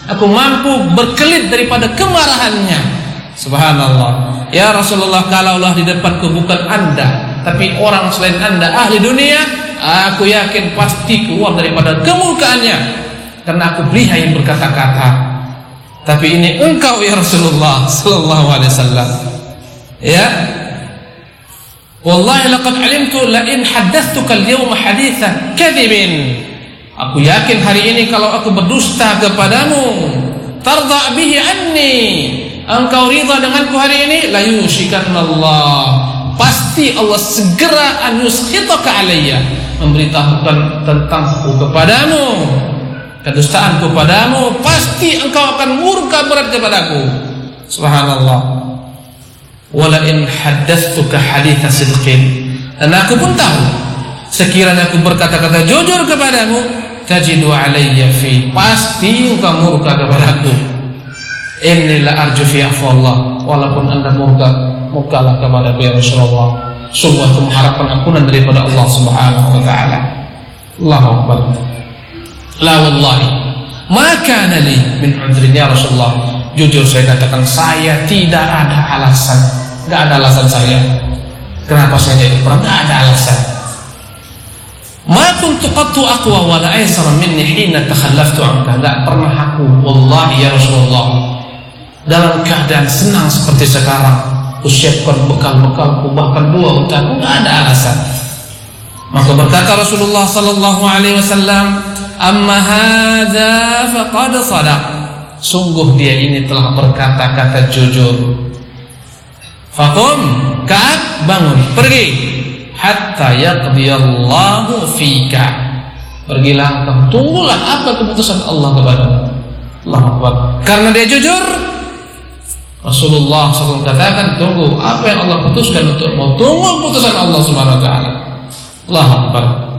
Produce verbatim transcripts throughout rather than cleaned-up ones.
Aku mampu berkelit daripada kemarahannya. Subhanallah. Ya Rasulullah, kalaulah di depanku bukan Anda, tapi orang selain Anda, ahli dunia, aku yakin pasti keluar daripada kemurkaannya, karena aku lihai berkata-kata. Tapi ini engkau ya Rasulullah sallallahu alaihi wasallam. Ya. Wallahi laqad alimtu la in haddathtuka al-yawma hadithan kadhibin. Aku yakin hari ini kalau aku berdusta kepadamu, tarda bihi anni, engkau ridha denganku hari ini, la yushikanallah, pasti Allah segera an yuskhitaka alayya, memberitahukan tentangku kepadamu, kedustaanku padamu, pasti engkau akan murka berat kepadaku. Subhanallah. Wala in haddathtuka haditha sidqin, dan aku pun tahu sekiranya aku berkata-kata jujur kepadamu, tajidu alayya fi, pasti engkau murka kepadaku. Inni la arju fi afwallah, walaupun anda murka, murkalah kepada ya Rasulullah. Sungguh aku mengharapkan ampunan daripada Allah Subhanahu wa taala. Allahu akbar. La wallahi ma kana li min udhrin ya Rasulullah. Jujur saya katakan, saya tidak ada alasan, enggak ada alasan saya kenapa saya jadi perang, enggak ada alasan. Ma kuntu qattu aqwa wa la aysara minni hina takhallaftu anka, enggak pernah aku wallahi ya Rasulullah dalam keadaan senang seperti sekarang usiapkan bekal-bekalku bahkan dua untaku, enggak ada alasan. Maka berkata Rasulullah sallallahu alaihi wasallam, amma hadza faqad sadaq, sungguh dia ini telah berkata-kata jujur. Faqum, Ka'ab, bangun, pergi, hatta yaqdiyallahu fika, pergilah engkau, tunggulah apa keputusan Allah kepadamu. Allahu Akbar. Karena dia jujur, Rasulullah shallallahu alaihi wasallam katakan, tunggu apa yang Allah putuskan untukmu, tunggu keputusan Allah Subhanahu wa taala. Allahu Akbar.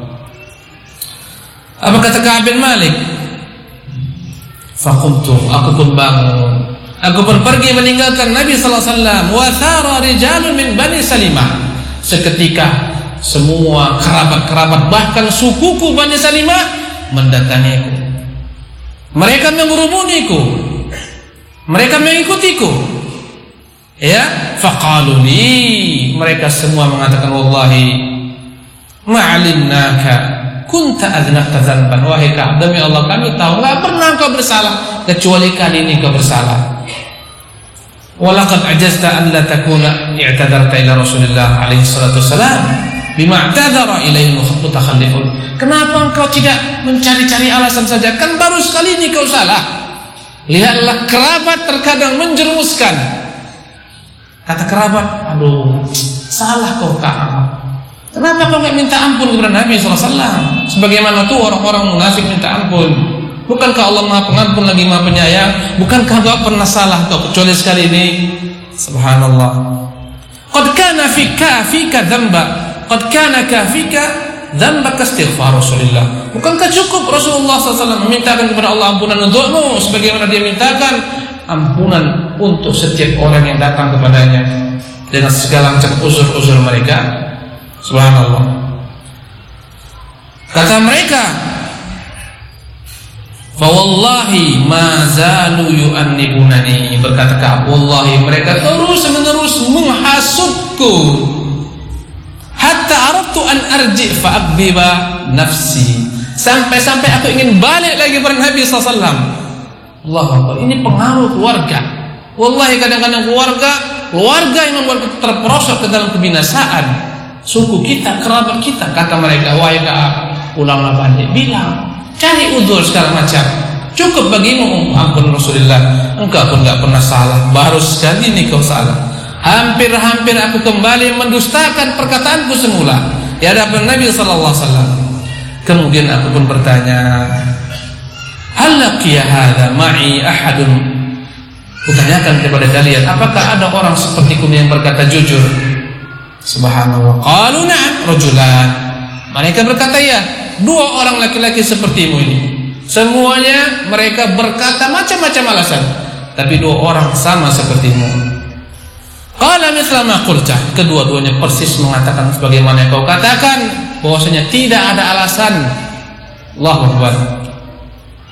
Apa kata Ka'ab bin Malik? Faqumtu, aku pun bangun, aku pun pergi meninggalkan Nabi sallallahu alaihi wasallam. Wa thara rijalun min Bani Salimah, seketika semua kerabat-kerabat bahkan sukuku Bani Salimah mendatangiku. Mereka mengurumuniku, mereka mengikutiku. Ya, faqalu li, mereka semua mengatakan, wallahi ma'alimnaka kunta adnaqta dzanban, wahai Ka'ab, demi Allah kami tahu enggak pernah kau bersalah kecuali kali ini kau bersalah. Walaqad ajazta an la takuna i'tadarta ila Rasulillah alaihi salatu wassalam bima i'tadara ilaihi mutakhallifun. Kenapa engkau tidak mencari-cari alasan saja, kan baru sekali ini kau salah. Lihatlah kerabat terkadang menjerumuskan. Kata kerabat, aduh salah kau Ka'ab, kenapa kau enggak minta ampun kepada Nabi sallallahu alaihi wasallam sebagaimana tuh orang-orang munafik minta ampun? Bukankah Allah Maha Pengampun lagi Maha Penyayang? Bukankah kau pernah salah kau kecuali sekali ini? Subhanallah. Qad kana fika fika dzamba, qad kana kafika dzambaka istighfar Rasulullah. Bukankah cukup Rasulullah sallallahu alaihi wasallam memintakan kepada Allah ampunan untukmu sebagaimana dia mintakan ampunan untuk setiap orang yang datang kepadanya dengan segala macam uzur-uzur mereka. Subhanallah. Kata mereka, fa wallahi ma zalu yu'annibunani, berkata Ka'ab, wallahi mereka terus menerus menghasutku, hatta aradtu an arji fa aqdiba nafsi, sampai-sampai aku ingin balik lagi kepada Nabi sallallahu alaihi wasallam. Allahu Akbar. Ini pengaruh keluarga. Wallahi kadang-kadang keluarga keluarga yang membuat kita terperosok ke dalam kebinasaan. Suku kita, kerabat kita, kata mereka, wahai Ka'ab, pulanglah balik, bilang, cari udzur segala macam. Cukup bagimu ampun Rasulullah, engkau pun enggak pernah salah, baru sekali ini kau salah. Hampir-hampir aku kembali mendustakan perkataanku semula di hadapan Nabi sallallahu alaihi wasallam. Kemudian aku pun bertanya, hal laqiya hadza ma'i ahadun? Kutanyakan kepada kalian, apakah ada orang sepertiku yang berkata jujur? Subhanallah. Qalu na'am rajulan. Mereka berkata, ya, dua orang laki-laki sepertimu ini. Semuanya mereka berkata macam-macam alasan, tapi dua orang sama sepertimu. Qala mithla ma qulta, kedua-duanya persis mengatakan sebagaimana yang kau katakan, bahwasanya tidak ada alasan. Allahu Akbar.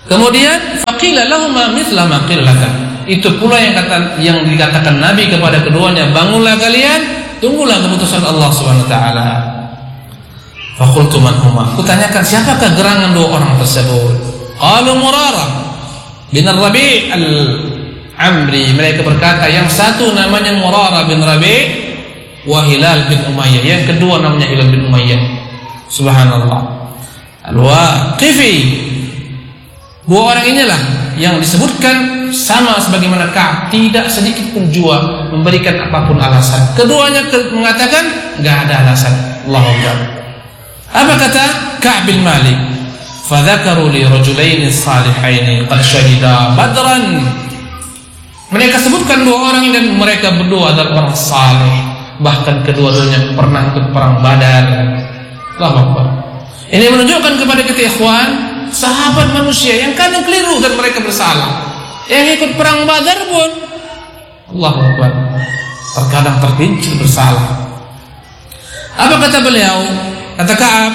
Kemudian faqila lahumma mithla ma qila laka. Itu pula yang kata yang dikatakan Nabi kepada keduanya, bangunlah kalian, tunggulah keputusan Allah Subhanahu wa taala. Faqultu man huma. Kutanyakan siapakah gerangan dua orang tersebut? Qalu Murarah bin Rabi' al-Amri. Mereka berkata, yang satu namanya Murarah bin Rabi' wa Hilal bin Umayyah, yang kedua namanya Hilal bin Umayyah. Subhanallah. Al-Waqifi. Dua orang inilah yang disebutkan sama sebagaimana Ka'ab, tidak sedikit pun jua memberikan apapun alasan. Keduanya mengatakan enggak ada alasan. Allahu Akbar. Apa kata Ka'ab bin Malik? Fadzakaru li rajulaini salihaini qad syahida badran. Mereka sebutkan dua orang dan mereka berdua adalah orang saleh, bahkan kedua-duanya pernah ikut perang Badar. Allahu Akbar. Ini menunjukkan kepada kita ikhwan, sahabat manusia yang kadang keliru dan mereka bersalah, yang ikut perang Badar pun Allahu Akbar terkadang tergelincir bersalah. Apa kata beliau? Kata Ka'ab,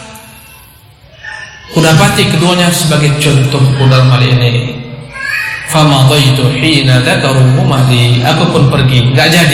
kudapati keduanya sebagai contoh dalam hal ini. Famadaitu hina dzakaru umadi. Aku pun pergi, enggak jadi.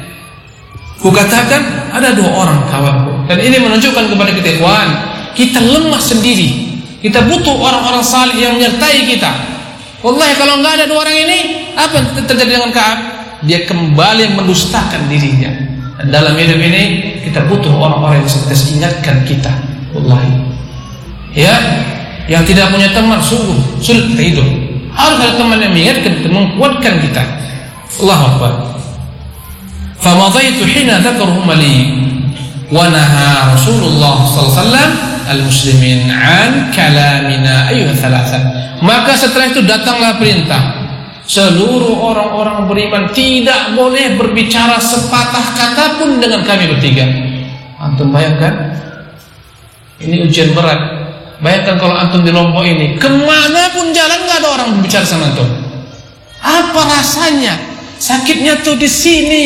Kukatakan ada dua orang kawanku. Dan ini menunjukkan kepada kita ikhwan, kita lemah sendiri. Kita butuh orang-orang saleh yang menyertai kita. Wallahi kalau enggak ada dua orang ini, apa yang terjadi dengan Ka'ab? Dia kembali mendustakan dirinya. Dan dalam hidup ini kita butuh orang-orang yang senantiasa ingatkan kita. Wallahi, ya, yang tidak punya teman sungguh sulit kita hidup. Harus ada teman yang mengingatkan, menguatkan kita. Allahu Akbar. Famadaitu hina dzakaruhum li wa naha Rasulullah sallallahu alaihi wasallam al-muslimin an kalamina ayyuha thalatha. Maka setelah itu datanglah perintah, seluruh orang-orang beriman tidak boleh berbicara sepatah kata pun dengan kami bertiga. Antum bayangkan, ini ujian berat. Bayangkan kalau antum di Lombok ini, kemana pun jalan nggak ada orang berbicara sama antum. Apa rasanya? Sakitnya tuh di sini.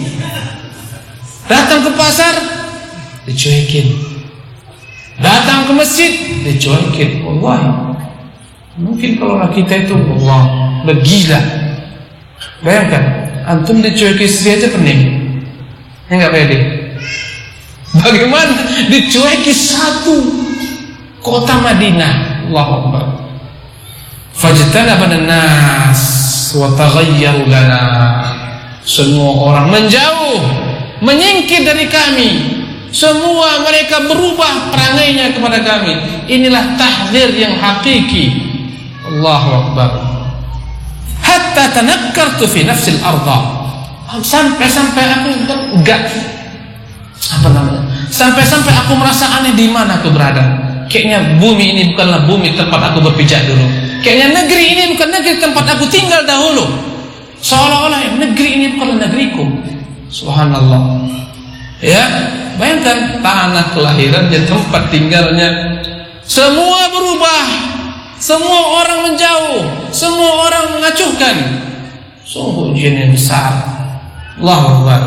Datang ke pasar, dicuekin. Datang ke masjid, dicuekin. Wallahi, mungkin kalau kita itu, Allah, udah gila. Bayangkan, antum dicuekin istri aja pening. Ya nggak pede. Bagaimana dicuekin satu kota Madinah? Allahu Akbar. Fajtanaba an-nas wa taghayyaru lana. Semua orang menjauh, menyingkir dari kami. Semua mereka berubah perangainya kepada kami. Inilah tahdzir yang hakiki. Allahu Akbar. Hatta tanakkartu fi nafsil arda. Sampai-sampai aku enggak apa namanya? Sampai-sampai aku merasa aneh di mana aku berada. Kayaknya bumi ini bukanlah bumi tempat aku berpijak dulu. Kayaknya negeri ini bukan negeri tempat aku tinggal dahulu. Seolah-olah negeri ini bukanlah negeriku. Subhanallah. Ya, bayangkan tanah kelahirannya, tempat tinggalnya, semua berubah. Semua orang menjauh, semua orang mengacuhkan. Sungguh ujian yang besar. Allahu Akbar.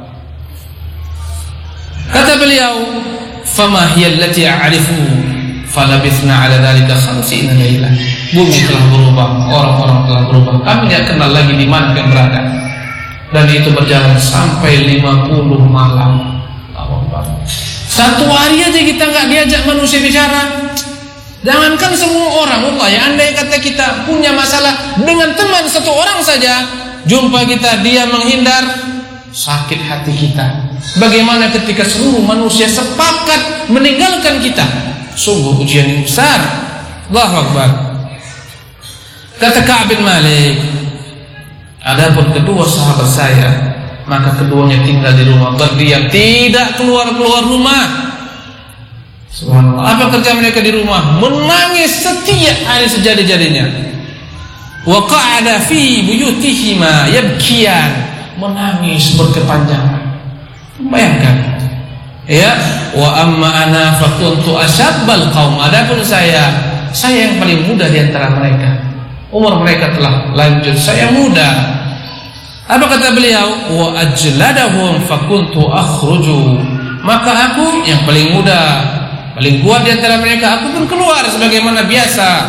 Kata beliau, "Fama hiya allati a'rifu falabithna 'ala dhalika khamsina lailah." Bumi telah berubah, orang-orang telah berubah. Kami tidak kenal lagi di mana kami berada. Dan itu berjalan sampai lima puluh malam. Allahu Akbar. Satu hari aja kita enggak diajak manusia bicara. Jangankan semua orang, Allah ya, andai kata kita punya masalah dengan teman satu orang saja, jumpa kita dia menghindar, sakit hati kita. Bagaimana ketika seluruh manusia sepakat meninggalkan kita? Sungguh ujian yang besar. Allahu Akbar. Kata Ka'ab bin Malik, adapun kedua sahabat saya, maka keduanya tinggal di rumah, berdiam, tidak keluar-keluar rumah. Subhanallah. Apa kerja mereka di rumah? Menangis setiap hari sejadi-jadinya. Wa qa'ada fi buyutihima yabkiyan, menangis berkepanjangan. Bayangkan, ya. Wa amma ana fakuntu ashabbal qaum. Adapun saya, saya yang paling muda di antara mereka. Umur mereka telah lanjut, saya muda. Apa kata beliau? Wa ajladahum fakuntu akhruju. Maka aku yang paling muda, paling kuat di antara mereka, aku pun keluar sebagaimana biasa.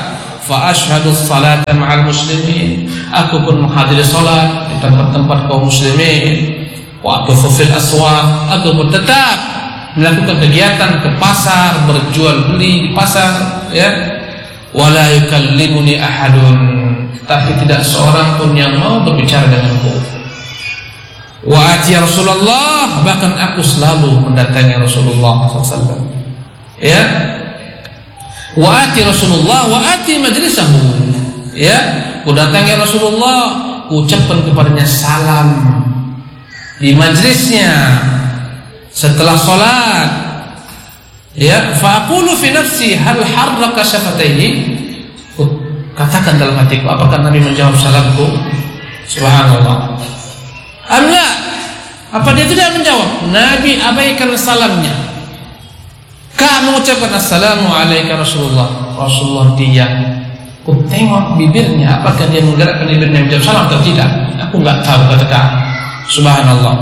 fa asyhadu as-salata ma'al muslimin, aku pun menghadiri salat di tempat-tempat kaum muslimin, wa atufu fil aswaq, aku pun tetap melakukan kegiatan ke pasar, berjual beli di pasar, ya. Wala yukallimuni ahadun, tapi tidak seorang pun yang mau berbicara denganku. Wa ati Rasulullah, bahkan aku selalu mendatangi Rasulullah sallallahu alaihi wasallam, ya. Wa ati Rasulullah wa ati majlisahu, ya, ku datangi Rasulullah, ku ucapkan kepadanya salam di majlisnya setelah salat, ya. Fa aqulu fi nafsi hal harraka syafataihi, katakan dalam hatiku, apakah Nabi menjawab salamku? Subhanallah. Amla, apa dia tidak menjawab? Nabi abaikan salamnya. Kak mengucapkan assalamu alaikum Rasulullah, Rasulullah diam. Ku tengok bibirnya, apakah dia menggerakkan bibirnya menjawab salam atau tidak? Aku enggak tahu, kata Kak. Subhanallah.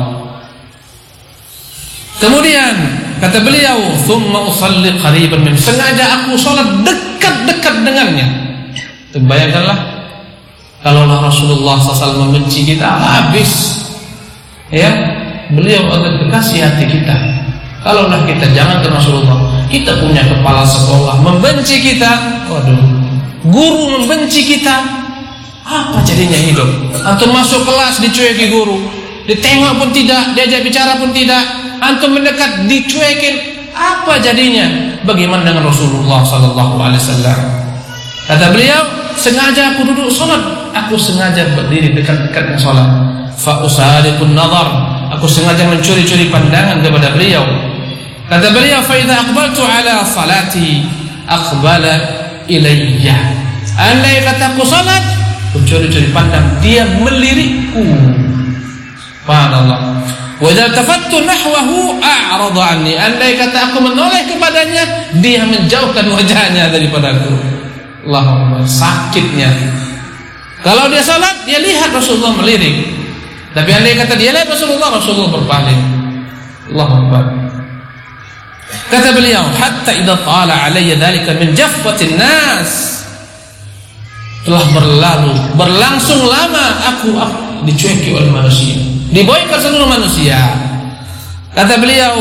Kemudian kata beliau, thumma usalli qariban min, sengaja aku salat dekat-dekat dengannya. Bayangkanlah kalau Rasulullah sallallahu alaihi wasallam membenci kita, habis, ya. Beliau akan kekasih hati kita. Kalaulah kita jangan ke Rasulullah, kita punya kepala sekolah membenci kita, waduh, guru membenci kita, apa jadinya hidup? Antum masuk kelas dicueki guru, ditengok pun tidak, diajak bicara pun tidak, antum mendekat dicuekin, apa jadinya? Bagaimana dengan Rasulullah sallallahu alaihi wasallam? Kata beliau, sengaja aku duduk salat, aku sengaja berdiri dekat-dekatnya salat. Fa usariqun nazar, aku sengaja mencuri-curi pandangan kepada beliau. Kata beliau, fa idza aqbaltu ala salati aqbala ilayya, andai kata aku salat, aku curi-curi pandang, dia melirikku. Subhanallah. Wa idza tafattu nahwahu a'rada anni, andai kata aku menoleh kepadanya, dia menjauhkan wajahnya daripadaku. Allahumma, sakitnya. Kalau dia salat, dia lihat Rasulullah melirik. Tapi andai kata dia lihat Rasulullah, Rasulullah berpaling. Allahumma. Kata beliau, hatta idza tala alayya dzalika min jaffatin nas, telah berlalu, berlangsung lama aku, aku dicueki oleh manusia, diboikot seluruh manusia. Kata beliau,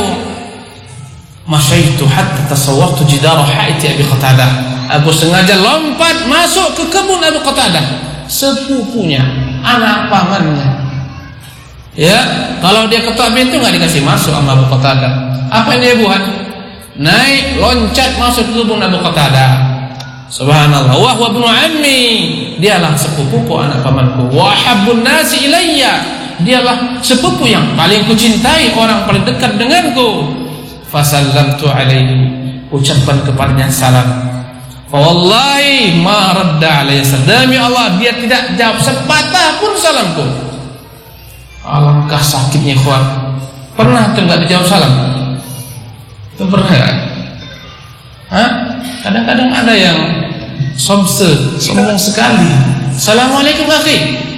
masyaitu hatta tasawwartu jidara haiti Abi Qatadah, aku sengaja lompat masuk ke kebun Abu Qatadah, sepupunya, anak pamannya. Ya, kalau dia ketok pintu nggak dikasih masuk sama Abu Qatadah. Apa yang dia buat? Naik loncat masuk ke kebun Abu Qatadah. Subhanallah. Wa huwa ibnu ammi, dialah sepupuku, anak pamanku. Wa habbun nasi ilayya, dialah sepupu yang paling kucintai, orang paling dekat denganku. Fasallamtu alaihi, ucapkan kepadanya salam. Fa wallahi ma radda alayya, demi Allah dia tidak jawab sepatah pun salamku. Alangkah sakitnya ikhwan. Pernah tuh enggak dijawab salam? Itu pernah enggak? Hah? Kadang-kadang ada yang somse, sombong sekali. Assalamualaikum akhi.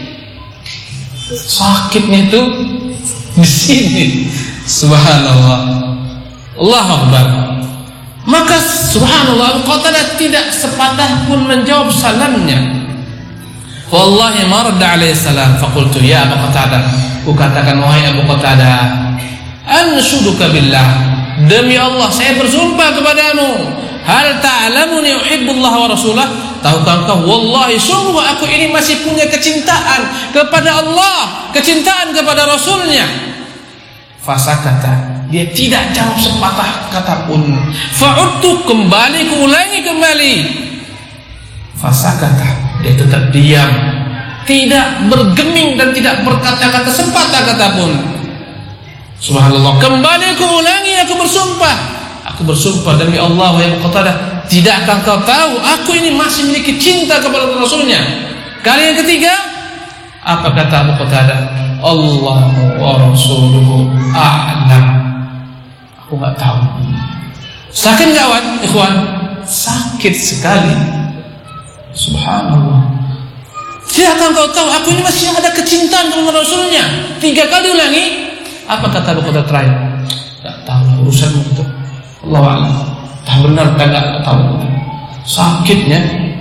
Sakitnya itu di sini. Subhanallah. Allahu Akbar. Maka subhanallah, Qatadah tidak sepatah pun menjawab salamnya. Wallahi ma radda alaihi salam. Faqultu ya Abu Qatadah, kukatakan wahai Abu Qatadah, anshuduka billah, demi Allah saya bersumpah kepadamu, hal ta'lamuni uhibbullah wa rasulah, tahukah engkau wallahi sungguh aku ini masih punya kecintaan kepada Allah, kecintaan kepada Rasulnya. Fasakata, dia tidak jawab sepatah kata pun. Fa'udtu, kembali kuulangi kembali. Fasakata, dia tetap diam, tidak bergeming dan tidak berkata-kata sepatah kata pun. Subhanallah. Kembali aku ulangi, aku bersumpah, aku bersumpah demi Allah wahai Qatadah, tidakkah kau tahu aku ini masih memiliki cinta kepada Rasulnya? Kali yang ketiga, apa kata Abu Qatadah? Allahu wa rasuluhu a'lam. Aku enggak tahu. Sakit enggak wan, ikhwan? Sakit sekali. Subhanallah. Tidakkah kau tahu aku ini masih ada kecintaan kepada Rasulnya? Tiga kali ulangi. Apa kata Abu Qatadah terakhir? Tak tahu, urusanmu itu. Allah a'lam. Tak benar tak enggak tahu. Sakitnya,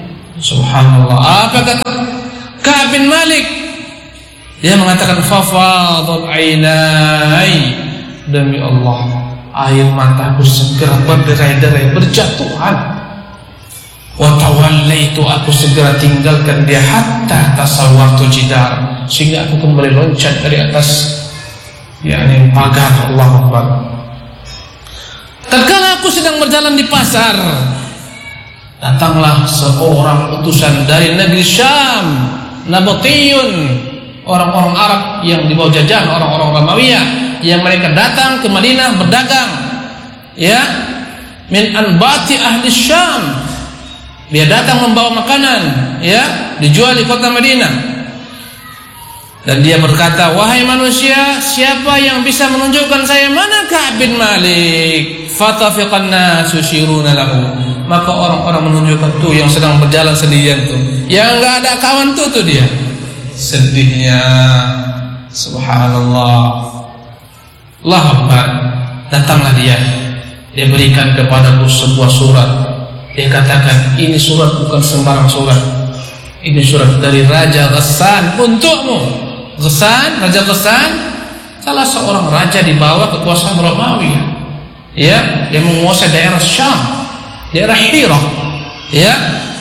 Subhanallah. Apa kata Ka'ab bin Malik? Dia mengatakan fafadat ainai, demi Allah air mataku segera berderai-derai berjatuhan. Wa tawallaitu, aku segera tinggalkan dia hatta tasawwartu jidar, sehingga aku kembali loncat dari atas yakni pagar. Allahu Akbar. Tatkala aku sedang berjalan di pasar, datanglah seorang utusan dari negeri Syam, Nabatiyun, orang-orang Arab yang dibawa jajahan orang-orang Romawiya, yang mereka datang ke Madinah berdagang, ya, min anbati ahli Syam. Dia datang membawa makanan, ya, dijual di kota Madinah. Dan dia berkata, wahai manusia, siapa yang bisa menunjukkan saya mana Ka'ab bin Malik? Fatafiqan nasu yusiruna lahu. Maka orang-orang menunjukkan tuh yang sedang berjalan sendirian tuh, yang enggak ada kawan tuh tuh dia. Sedihnya, subhanallah. Allahu Akbar. Datanglah dia. Dia berikan kepadaku sebuah surat. Dia katakan, ini surat bukan sembarang surat. Ini surat dari Raja Ghassan untukmu. Ghassan, Raja Ghassan, salah seorang raja di bawah kekuasaan Romawi. Ya, dia menguasai daerah Syam, daerah Hira. Ya.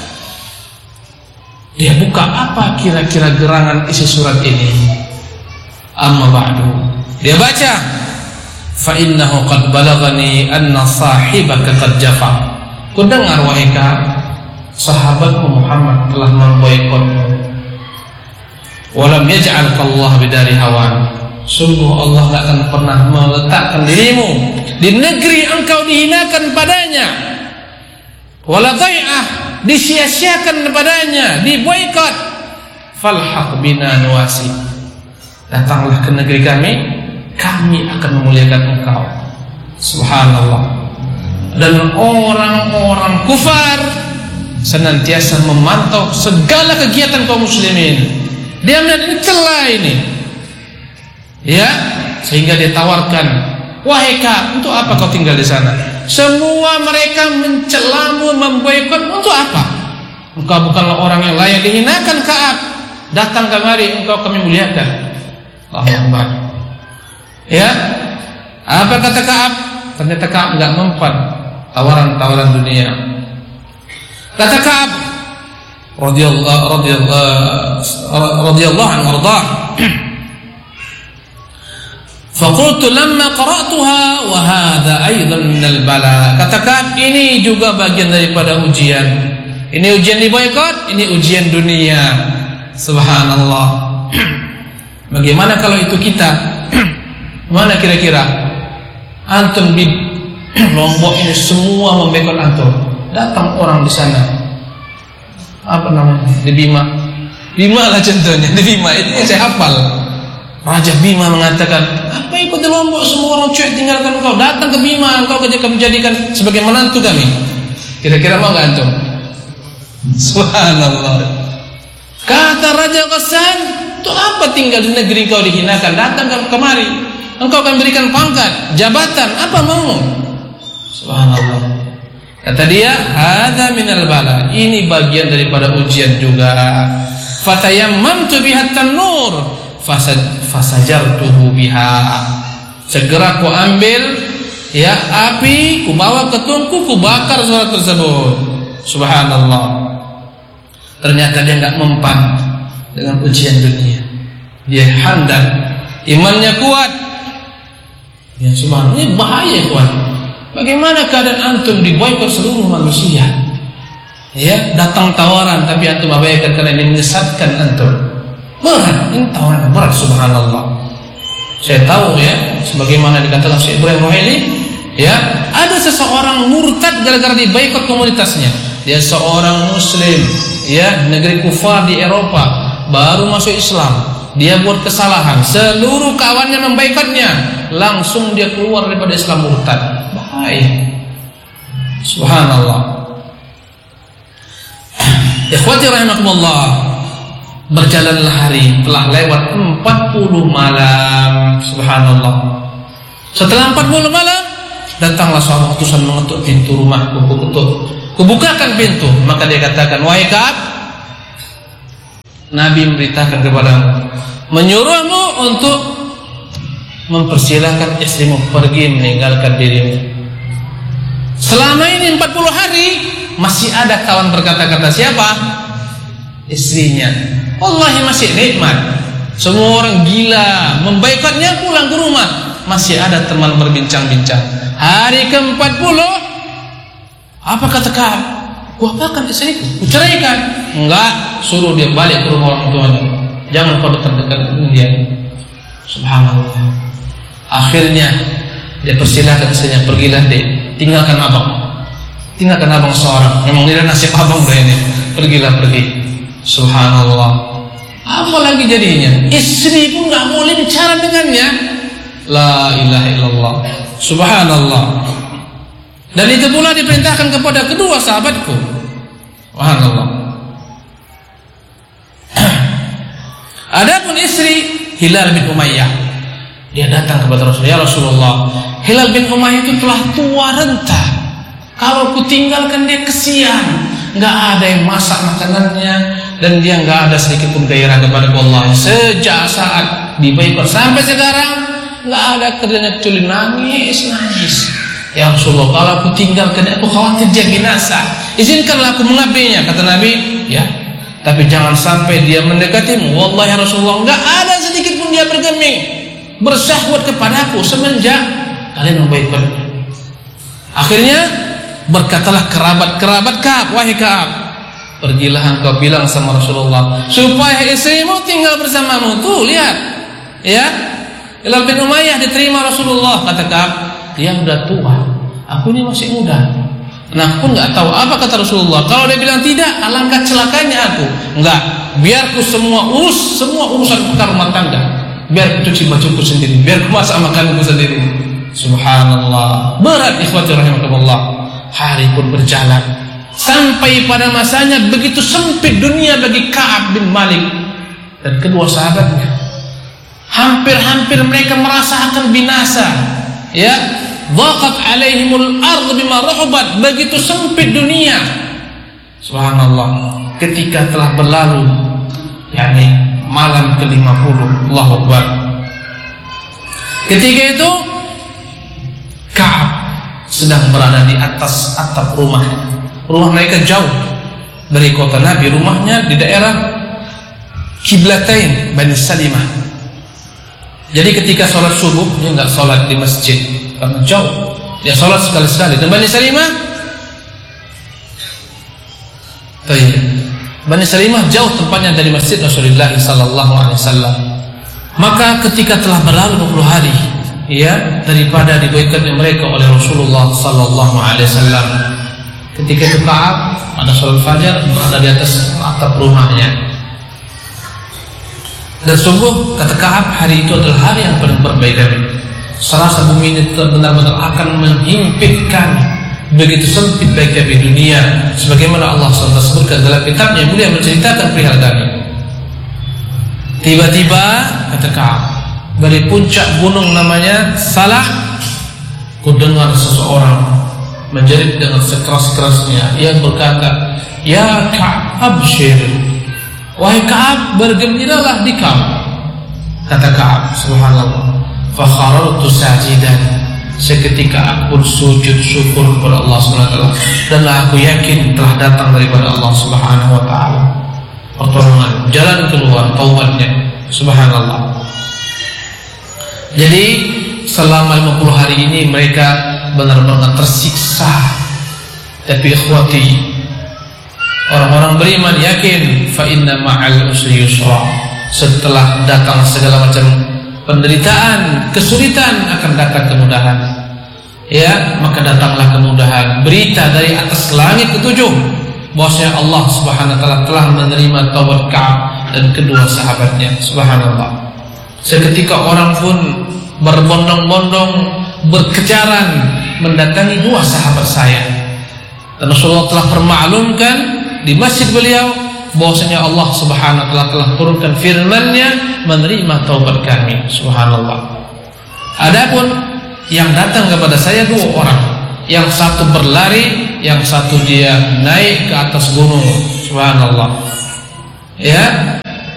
Dia buka, apa kira-kira gerangan isi surat ini? Amma ba'du. Dia baca, fa innahu qad balagani anna sahibaka qad jafa. Ku dengar wahai Ka'ab, sahabatmu Muhammad telah memboikotmu. Walam yaj'alka Allah bidari hawan. Sungguh Allah tidak akan pernah meletakkan dirimu di negeri engkau dihinakan padanya. Wala dhai'ah, disia-siakan padanya, diboikot. Falhaq bina nuwasi. Datanglah ke negeri kami, kami akan memuliakan engkau. Subhanallah. Dan orang-orang kufar senantiasa memantau segala kegiatan kaum muslimin. Dia melihat ini celah ini, ya, sehingga dia tawarkan, wahai Ka'ab, untuk apa kau tinggal di sana? Semua mereka mencelamu, memboikot, untuk apa? Engkau bukanlah orang yang layak dihinakan, Ka'ab. Datang kemari, engkau kami muliakan. Allahu Akbar. Ya, apa kata Ka'ab? Ternyata Ka'ab enggak mempan tawaran-tawaran dunia. Kata Ka'ab radhiyallahu radhiyallahu radhiyallahu anhu warda, faqultu lamma qara'tuha wa hadha aidan min al-bala. Kata Ka'ab, ini juga bagian daripada ujian. Ini ujian diboikot, ini ujian dunia. Subhanallah. Bagaimana kalau itu kita? Mana kira-kira antum di Lombok ini semua memboikot antum? Datang orang di sana, apa namanya, di Bima, Bima lah contohnya, di Bima itu yang saya hafal. Raja Bima mengatakan, apa ikut di Lombok, semua orang cuek tinggalkan engkau, datang ke Bima, engkau kami jadikan sebagai menantu kami. Kira-kira mau nggak antum? Subhanallah. Kata Raja Ghassan, untuk apa tinggal di negeri kau dihinakan? Datang kemari, engkau akan berikan pangkat, jabatan, apa mau? Subhanallah. Kata dia, hadza minal bala, ini bagian daripada ujian juga. Fatayammamtu biha tanur fasajartuhu biha. Segera ku ambil ya api, ku bawa ke tungku, ku bakar surat tersebut. Subhanallah. Ternyata dia enggak mempan dengan ujian dunia. Dia handal, imannya kuat. Ya subhanallah, ini bahaya kuat. Bagaimana keadaan antum diboikot seluruh manusia? Ya, datang tawaran tapi antum abaikan karena ini menyesatkan antum. Berat, ini tawaran berat, subhanallah. Saya tahu ya, sebagaimana dikatakan Syekh Ibrahim Ruhaili, ya, ada seseorang murtad gara-gara diboikot komunitasnya. Dia seorang muslim, ya, negeri kufar di Eropa, baru masuk Islam. Dia buat kesalahan, seluruh kawannya memboikotnya, langsung dia keluar daripada Islam, murtad. Bahaya. Subhanallah. Ikhwati rahimakumullah, berjalanlah hari, telah lewat empat puluh malam. Subhanallah. Setelah empat puluh malam, datanglah seorang utusan mengetuk pintu rumahku. Ku ketuk, kubukakan pintu, maka dia katakan, wahai Ka'ab, Nabi memberitakan kepadamu, menyuruhmu untuk mempersilahkan istrimu pergi meninggalkan dirimu. Selama ini empat puluh hari masih ada kawan berkata-kata, siapa? Istrinya. Wallahi masih nikmat. Semua orang gila memboikotnya, pulang ke rumah masih ada teman berbincang-bincang. Hari ke empat puluh, apa kata Ka'ab? Ku apakan istriku? Ku ceraikan. Enggak, suruh dia balik ke rumah orang tuanya. Jangan kau dekat-dekat dengan dia. Subhanallah. Akhirnya dia persilahkan istrinya, pergilah dek, tinggalkan abang. Tinggalkan abang seorang. Memang dia nasib abang dah ini. Pergilah pergi. Subhanallah. Apa lagi jadinya? Istri pun nggak boleh bicara dengannya. La ilaha illallah. Subhanallah. Dan itu pula diperintahkan kepada kedua sahabatku. Subhanallah. Adapun istri Hilal bin Umayyah, dia datang kepada Rasulullah, ya Rasulullah, Hilal bin Umayyah itu telah tua renta. Kalau ku tinggalkan dia kesian, nggak ada yang masak makanannya, dan dia nggak ada sedikit pun gairah kepada Allah. Sejak saat dibaikkan sampai sekarang nggak ada kerjanya kecuali nangis nangis. Ya Rasulullah, kalau aku tinggalkan aku khawatir dia binasa. Izinkanlah aku mengabdinya, kata Nabi. Ya, tapi jangan sampai dia mendekatimu. Wallahi ya Rasulullah, nggak ada sedikit pun dia bergeming bersyahwat kepadaku semenjak kalian membaikkannya. Akhirnya berkatalah kerabat-kerabat Ka'ab, wahai Ka'ab, pergilah engkau bilang sama Rasulullah supaya istrimu tinggal bersamamu. Tuh lihat, ya, Hilal bin Umayyah diterima Rasulullah. Kata Ka'ab, dia sudah tua, aku ini masih muda. Nah, aku nggak tahu apa kata Rasulullah. Kalau dia bilang tidak, alangkah celakanya aku. Enggak, biarku semua urus semua urusan perkara rumah tangga. Biar aku cuci bajuku sendiri, biar aku masak makananku sendiri. Subhanallah. Berat ikhwati rahimakumullah. Hari pun berjalan sampai pada masanya begitu sempit dunia bagi Ka'ab bin Malik dan kedua sahabatnya. Hampir-hampir mereka merasa akan binasa. Ya, dhaqat alaihimul ardh bima rahabat, begitu sempit dunia. Subhanallah. Ketika telah berlalu, yakni malam ke lima puluh, Allahu Akbar. Ketika itu Ka'ab sedang berada di atas atap rumah. Rumah mereka jauh dari kota Nabi. Rumahnya di daerah Qiblatain Bani Salimah. Jadi ketika sholat subuh, dia nggak sholat di masjid karena jauh. Dia sholat sekali-sekali. Dan Bani Salimah, Bani Salimah jauh tempatnya dari masjid Rasulullah Sallallahu Alaihi Wasallam. Maka ketika telah berlalu dua puluh hari, ya, daripada diboikotnya mereka oleh Rasulullah Sallallahu Alaihi Wasallam, ketika itu Ka'ab ada sholat fajar berada di atas atap rumahnya. Dan sungguh kata Ka'ab, hari itu adalah hari yang paling berbaik kami. Serasa bumi ini benar-benar akan menghimpitkan, begitu sempit baik kami dunia, sebagaimana Allah subhanahu wa taala sebutkan dalam kitabnya mulia menceritakan perihal kami. Tiba-tiba kata Ka'ab, dari puncak gunung namanya Salah, ku dengar seseorang menjerit dengan sekeras-kerasnya yang berkata, ya Ka'ab, abshir, wahai Ka'ab, bergembiralah di kamu. Kata Ka'ab, subhanallah, fa kharartu sajidan, seketika aku sujud syukur kepada Allah subhanahu wa taala, dan aku yakin telah datang daripada Allah subhanahu wa taala pertolongan, jalan keluar, taubatnya. Subhanallah. Jadi selama lima puluh hari ini mereka benar-benar tersiksa. Tapi ikhwati, orang-orang beriman yakin fa inna ma'al usri yusra, setelah datang segala macam penderitaan, kesulitan akan datang kemudahan. Ya, maka datanglah kemudahan. Berita dari atas langit ketujuh bahwasanya Allah Subhanahu wa taala telah menerima taubat Ka'ab dan kedua sahabatnya. Subhanallah. Seketika orang pun berbondong-bondong berkejaran mendatangi dua sahabat saya. Dan Rasulullah telah permaklumkan di masjid beliau bahwasanya Allah Subhanahu wa taala telah turunkan firman-Nya menerima taubat kami. Subhanallah. Adapun yang datang kepada saya dua orang, yang satu berlari, yang satu dia naik ke atas gunung. Subhanallah. Ya,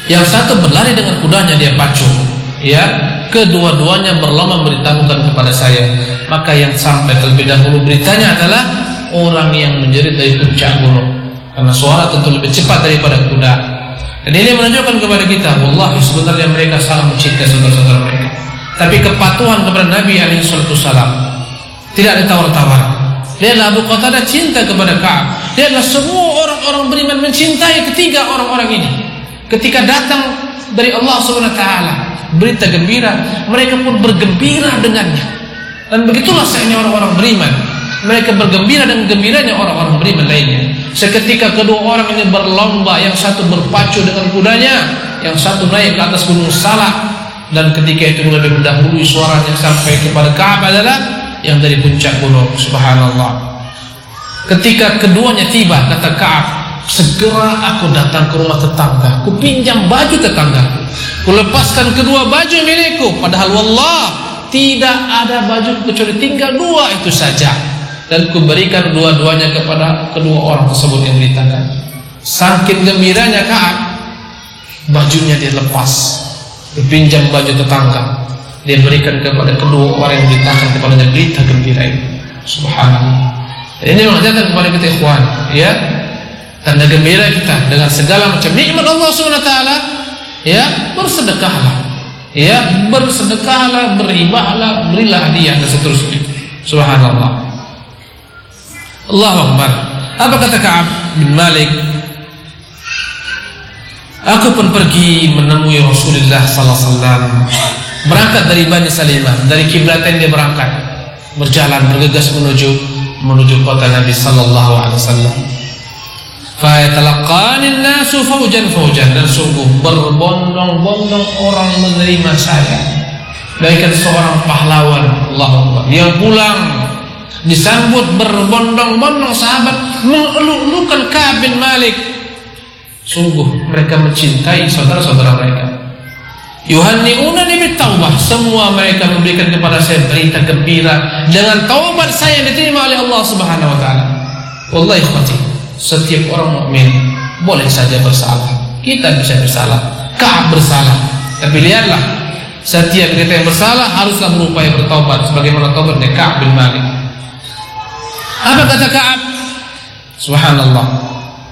Yang satu berlari dengan kudanya, dia pacu, ya, kedua-duanya berlomba memberitahukan kepada saya. Maka yang sampai terlebih dahulu beritanya adalah orang yang menjerit dari puncak gunung, karena suara tentu lebih cepat daripada kuda. Dan ini menunjukkan kepada kita, wallahi sebenarnya mereka sangat mencintai saudara-saudara mereka. Tapi kepatuhan kepada Nabi alaihi wasallam tidak ada tawar-tawar. Dia adalah Abu Qatadah cinta kepada Ka'ab. Dia adalah semua orang-orang beriman mencintai ketiga orang-orang ini. Ketika datang dari Allah subhanahu wa taala berita gembira, mereka pun bergembira dengannya. Dan begitulah sebenarnya orang-orang beriman. Mereka bergembira dengan gembiranya orang-orang beriman lainnya. Seketika kedua orang ini berlomba, yang satu berpacu dengan kudanya, yang satu naik ke atas gunung Salah. Dan ketika itu lebih mendahului suaranya sampai kepada Ka'ab adalah yang dari puncak gunung. Subhanallah. Ketika keduanya tiba, kata Ka'ab, segera aku datang ke rumah tetangga, ku pinjam baju tetangga, ku lepaskan kedua baju milikku, padahal wallah tidak ada baju kecuali tinggal dua itu saja, dan ku berikan dua-duanya kepada kedua orang tersebut yang ditanya. Saking gembiranya Ka'ab, bajunya dia lepas, dipinjam baju tetangga, dia berikan kepada kedua orang yang ditahan kepadanya berita gembira ini. Subhanallah. Ini mengajarkan kepada kita ikhwan, ya, tanda gembira kita dengan segala macam nikmat Allah subhanahu wa taala, ya, bersedekahlah, ya, bersedekahlah, beribahlah, berilah hadiah dan seterusnya. Subhanallah. Allahu Akbar. Apa kata Ka'ab bin Malik? Aku pun pergi menemui Rasulullah sallallahu alaihi wasallam. Berangkat dari Bani Salimah, dari kiblatain dia berangkat, berjalan bergegas menuju menuju kota Nabi sallallahu alaihi wasallam. Fa yatalaqani an-nasu faujan faujan, dan sungguh berbondong-bondong orang menerima saya. Bagaikan seorang pahlawan, Allahu Akbar, yang pulang disambut berbondong-bondong sahabat mengeluk-elukan Ka'ab bin Malik. Sungguh mereka mencintai saudara-saudara mereka. Yuhanni'unani bit-taubah, semua mereka memberikan kepada saya berita gembira dengan taubat saya yang diterima oleh Allah Subhanahu wa taala. Wallahi ikhwati, setiap orang mukmin boleh saja bersalah. Kita bisa bersalah, Ka'ab bersalah. Tapi lihatlah, setiap kita yang bersalah haruslah berupaya bertaubat sebagaimana taubatnya Ka'ab bin Malik. Apa kata Ka'ab? Subhanallah.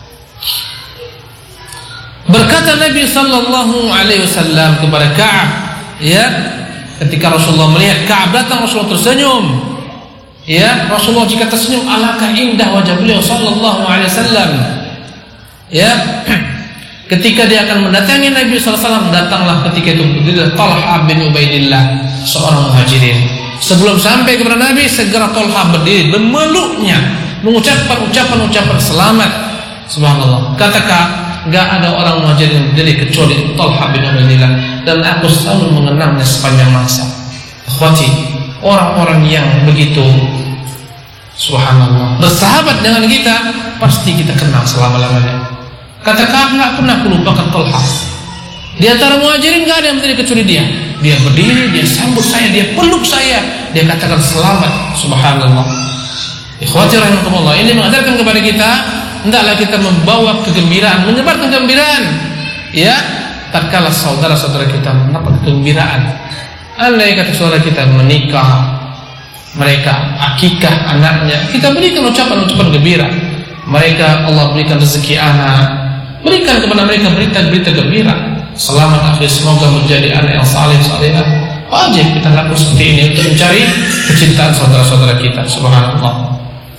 Berkata Nabi sallallahu alaihi wasallam kepada Ka'ab, ya, ketika Rasulullah melihat Ka'ab datang, Rasulullah tersenyum. Ya, Rasulullah jika tersenyum, alangkah indah wajah beliau sallallahu alaihi wasallam. Ya, ketika dia akan mendatangi Nabi sallallahu alaihi wasallam, datanglah ketika itu Talha bin Ubaidillah, seorang muhajirin. Sebelum sampai kepada Nabi, segera Talha berdiri memeluknya, mengucapkan ucapan-ucapan selamat. Subhanallah. Kata Ka'ab, enggak ada orang muhajir yang berdiri kecuali Talha bin Ubaidillah, dan aku selalu mengenangnya sepanjang masa. Akhwati, orang-orang yang begitu, subhanallah, bersahabat dengan kita, pasti kita kenal selama-lamanya. Kata Ka'ab, enggak pernah aku lupakan Talha. Di antara muhajirin enggak ada yang berdiri kecuali dia. Dia berdiri, dia sambut saya, dia peluk saya, dia katakan selamat. Subhanallah. Ikhwati rahimakumullah, ini mengajarkan kepada kita, hendaklah kita membawa kegembiraan, menyebarkan kegembiraan, ya, tatkala saudara-saudara kita mendapat kegembiraan. Andai kata saudara kita menikah, mereka akikah anaknya, kita berikan ucapan-ucapan gembira. Mereka Allah berikan rezeki anak, berikan kepada mereka berita-berita gembira. Selamat akhir, semoga menjadi anak yang saleh salehah. Wajib kita lakukan seperti ini untuk mencari kecintaan saudara-saudara kita. Subhanallah.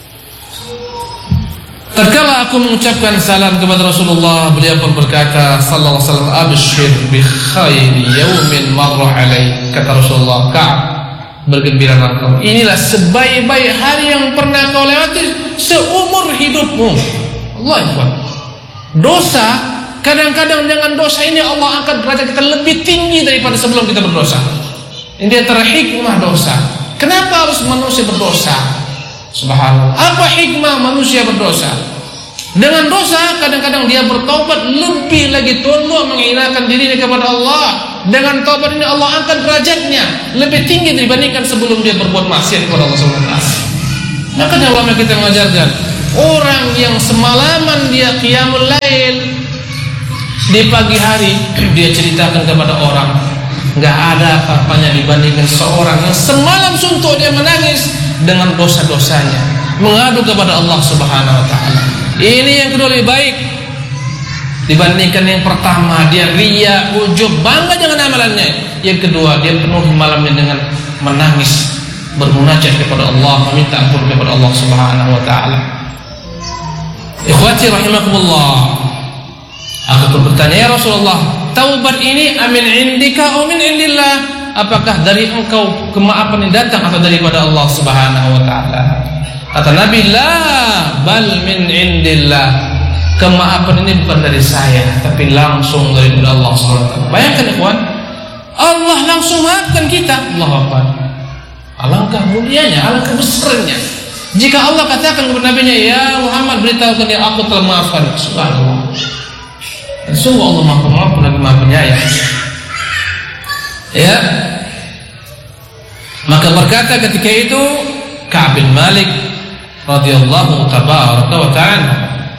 Tatkala aku mengucapkan salam kepada Rasulullah, beliau pun berkata sallallahu alaihi wasallam, abshir bi khairi yaumin marra alaik. Kata Rasulullah, Ka'ab, bergembiralah kau, inilah sebaik-baik hari yang pernah kau lewati seumur hidupmu. Allah Akbar. Dosa, kadang-kadang dengan dosa ini Allah angkat derajat kita lebih tinggi daripada sebelum kita berdosa. Ini antara hikmah dosa. Kenapa harus manusia berdosa? Subhanallah. Apa hikmah manusia berdosa? Dengan dosa kadang-kadang dia bertobat, lebih lagi tunduk menghinakan dirinya kepada Allah. Dengan tobat ini Allah angkat derajatnya lebih tinggi dibandingkan sebelum dia berbuat maksiat kepada Allah subhanahu wa taala. Maka ulama kita mengajarkan, orang yang semalaman dia qiyamul lail, Di pagi hari dia ceritakan kepada orang, nggak ada apa-apanya dibandingkan seorang yang semalam suntuk dia menangis dengan dosa-dosanya, mengadu kepada Allah Subhanahu wa taala. Ini yang kedua lebih baik dibandingkan yang pertama, dia riya, ujub, bangga dengan amalannya. Yang kedua, dia penuhi malamnya dengan menangis, bermunajat kepada Allah, meminta ampun kepada Allah Subhanahu wa taala. Ikhwati rahimakumullah, aku pun bertanya, ya Rasulullah, taubat ini amin indika atau min indillah? Apakah dari engkau kemaafan yang datang atau daripada Allah Subhanahu wa taala? Kata Nabi, la bal min indillah. Kemaafan ini bukan dari saya, tapi langsung dari Allah Subhanahu wa taala. Bayangkan ikhwan, Allah langsung maafkan kita. Allahu Akbar. Alangkah mulianya, alangkah besarnya jika Allah katakan kepada Nabi-Nya, ya Muhammad, beritahukan ya aku telah maafkan. Subhanallah. Sungguh Allah Maha Pengampun lagi Maha Penyayang. Ya. Maka berkata ketika itu Ka'ab bin Malik radhiyallahu tabaraka wa ta'ala,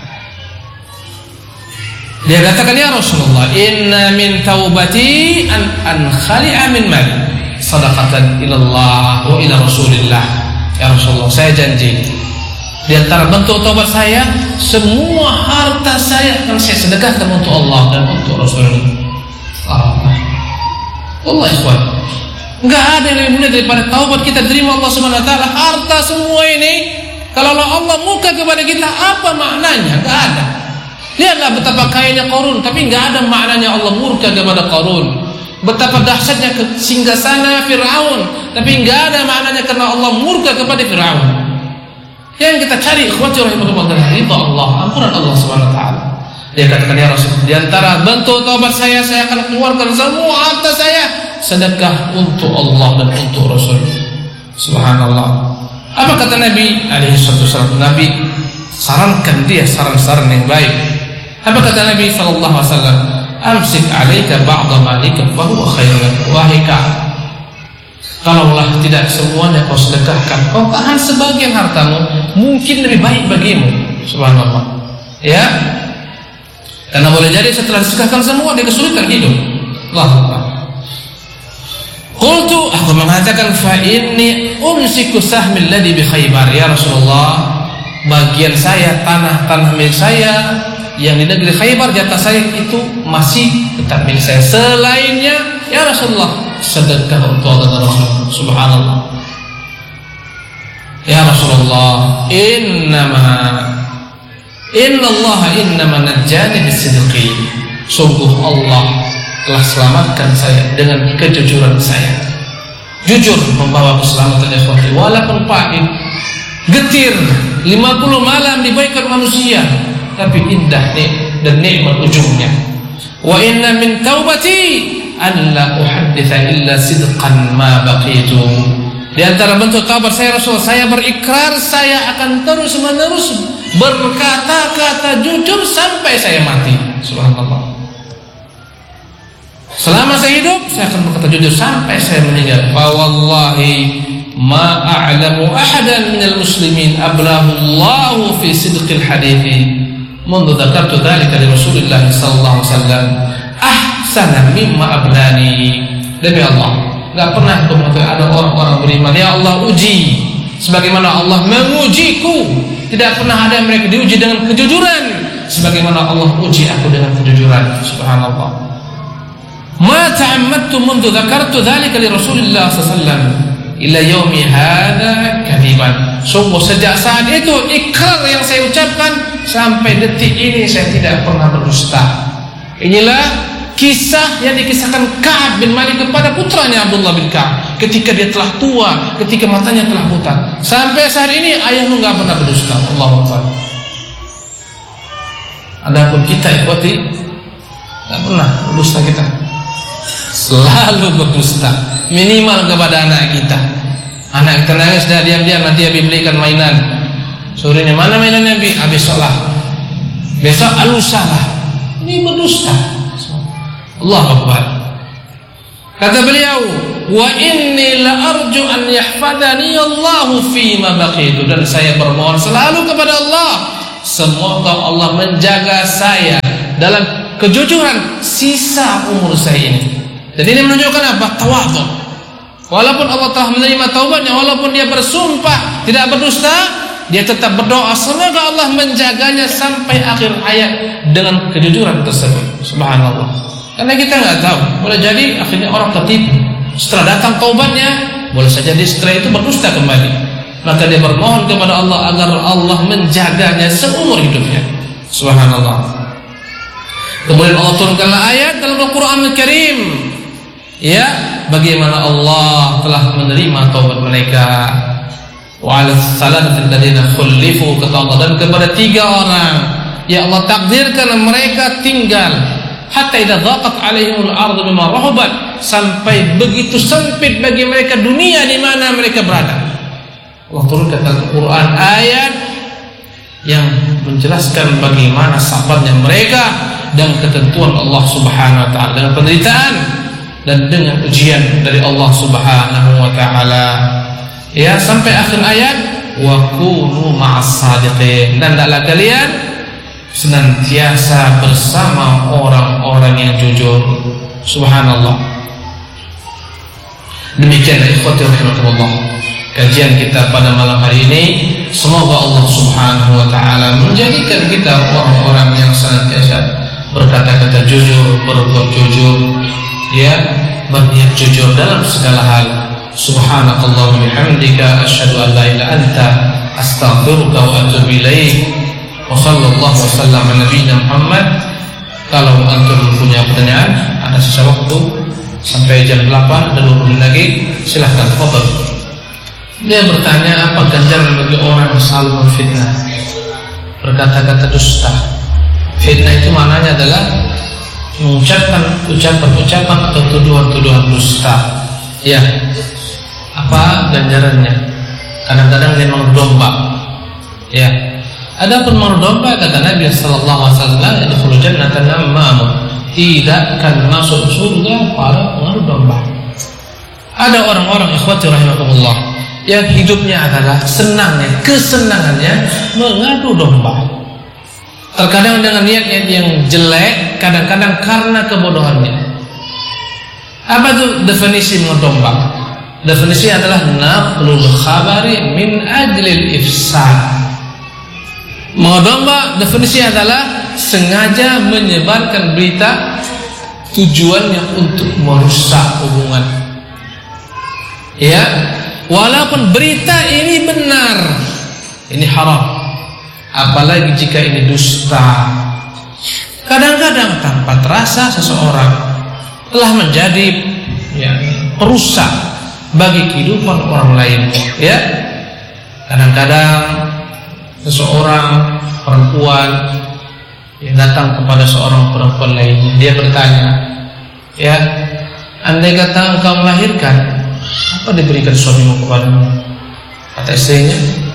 dia katakan, ya Rasulullah, inna min taubati an ankhali'a min mali sadaqatan ilallah wa ila Rasulillah. Ya Rasulullah, saya janji di antara bentuk taubat saya, semua harta saya akan saya sedekahkan untuk Allah dan untuk Rasulullah. Allah, Allah ikhwan, enggak ada yang lebih mulia daripada taubat kita terima Allah Subhanahu wa taala. Harta semua ini, kalau Allah murka kepada kita, apa maknanya? Enggak ada. Lihatlah betapa kayanya Qarun, tapi enggak ada maknanya Allah murka kepada Qarun. Betapa dahsyatnya singgasana Fir'aun, tapi enggak ada maknanya karena Allah murka kepada Fir'aun. Yang kita cari ikhwati rahimahullah adalah ridha Allah, ampunan Allah Subhanahu wa taala. Dia katakan, ya Rasul, di antara bentuk taubat saya, saya akan keluarkan semua harta saya sedekah untuk Allah dan untuk Rasul. Subhanallah. Apa kata Nabi alaihi wasallam? Nabi sarankan dia saran-saran yang baik. Apa kata Nabi sallallahu alaihi wasallam? Amsik 'alaika ba'dha malika fa huwa khairun lak. Wahai Ka'ab, kalaulah tidak semuanya kau sedekahkan, kau tahan sebagian hartamu, mungkin lebih baik bagimu. Subhanallah. Ya, karena boleh jadi setelah disedekahkan semua dia kesulitan hidup. Allahu Akbar. Qultu, aku mengatakan, fa inni umsiku sahmil ladhi bi Khaybar. Ya Rasulullah, bagian saya, tanah-tanah milik saya yang di negeri Khaybar, jatah saya itu masih tetap milik saya. Selainnya, ya Rasulullah, sedekah untuk Allah dan Rasul. Subhanallah. Ya Rasulullah, innama innallaha innama najjani bisidqi. Sungguh Allah telah selamatkan saya dengan kejujuran saya. Jujur membawa keselamatan ikhwati, walaupun pahit, getir, lima puluh malam dibaikan manusia, tapi indah nih dan nikmat ujungnya. Wa inna min taubati an la uhadditha illa sidqan ma baqitu. Di antara bentuk taubat saya Rasul, saya berikrar saya akan terus menerus berkata-kata jujur sampai saya mati. Subhanallah. Selama saya hidup saya akan berkata jujur sampai saya meninggal. Fa wallahi ma a'lamu ahadan minal muslimin ablahu Allahu fi sidqil hadithi mundu dzakartu dzalika li Rasulillah sallallahu alaihi wasallam ahsana mimma ablani. Demi Allah, enggak pernah aku mengatakan ada orang-orang beriman, ya Allah uji sebagaimana Allah mengujiku. Tidak pernah ada mereka diuji dengan kejujuran sebagaimana Allah uji aku dengan kejujuran. Subhanallah. Ma ta'ammadtu mundu dzakartu dzalika li Rasulillah sallallahu alaihi wasallam ila yaumi hadza kadiban. Sungguh sejak saat itu ikrar yang saya ucapkan sampai detik ini saya tidak pernah berdusta. Inilah kisah yang dikisahkan Ka'ab bin Malik kepada putranya Abdullah bin Ka'ab ketika dia telah tua, ketika matanya telah buta. Sampai saat ini ayahmu enggak pernah berdusta. Allahu Akbar. Adapun kita ikhwati enggak pernah berdusta, kita selalu berdusta, minimal kepada anak kita. Anak kita nangis dah diam-diam, nanti Abi belikan mainan. Sorenya mana mainannya Abi? Habis sholat. Besok alusalah. Ini berdusta. Allah Akbar. Kata beliau, wa inni la arju an yahfadani Allahu fi ma baqitu. Dan saya bermohon selalu kepada Allah, semoga Allah menjaga saya dalam kejujuran sisa umur saya ini. Jadi ini menunjukkan apa? Tawadhu. Walaupun Allah telah menerima taubatnya, walaupun dia bersumpah tidak berdusta, dia tetap berdoa semoga Allah menjaganya sampai akhir hayat dengan kejujuran tersebut. Subhanallah. Karena kita nggak tahu, boleh jadi akhirnya orang tertipu. Setelah datang taubatnya, boleh saja dia setelah itu berdusta kembali. Maka dia bermohon kepada Allah agar Allah menjaganya seumur hidupnya. Subhanallah. Kemudian Allah turunkan ayat dalam Al-Quran Al-Karim, ya, bagaimana Allah telah menerima taubat mereka. Wa 'ala salatil ladzina khulifu, kata Allah, dan kepada tiga orang ya Allah takdirkan mereka tinggal hatta idza dhaqat 'alaihimul ardu bima rahabat, sampai begitu sempit bagi mereka dunia di mana mereka berada. Allah turunkan dalam Al-Quran ayat yang menjelaskan bagaimana sabarnya mereka dan ketentuan Allah Subhanahu wa taala dengan penderitaan dan dengan ujian dari Allah Subhanahu wa taala. Ya, sampai akhir ayat, wa kunu ma'as sadiqin, dan hendaklah kalian senantiasa bersama orang-orang yang jujur. Subhanallah. Demikianlah ikhwati rahimakumullah kajian kita pada malam hari ini. Semoga Allah Subhanahu wa taala menjadikan kita orang-orang yang senantiasa berkata-kata jujur, berbuat jujur, ya, berniat jujur dalam segala hal. Subhanakallahumma bihamdika asyhadu an la ilaha illa anta astaghfiruka wa atubu ilaik. Wa sallallahu wasallam ala nabiyina Muhammad. Kalau antum punya pertanyaan, ada sisa waktu sampai jam delapan, ada dua puluh menit lagi, silahkan fadhil. Dia bertanya, apa ganjaran bagi orang yang selalu memfitnah, berkata-kata dusta? Fitnah itu maknanya adalah mengucapkan ucapan-ucapan atau tuduhan-tuduhan dusta. Ya, apa ganjarannya? Kadang-kadang dia mengadu domba. Ya, adapun mengadu domba, kata Nabi Sallallahu Alaihi Wasallam, yadkhulu jannatan nammamun, tidak akan masuk surga para pengadu domba. Ada orang-orang ikhwati rahimakumullah yang hidupnya adalah senangnya, kesenangannya mengadu domba. Terkadang dengan niat-niat yang jelek, kadang-kadang karena kebodohannya. Apa itu definisi mengadu domba? Definisi adalah naqlul khabari min ajlil ifsad. Mengadu domba definisi adalah sengaja menyebarkan berita tujuannya untuk merusak hubungan. Ya, walaupun berita ini benar, ini haram. Apalagi jika ini dusta. Kadang-kadang tanpa terasa seseorang telah menjadi, ya, perusak bagi kehidupan orang lain. Ya, kadang-kadang seseorang perempuan yang datang kepada seorang perempuan lain, dia bertanya, ya, andai kata engkau melahirkan, apa diberikan suamimu kepadamu? Kata istrinya,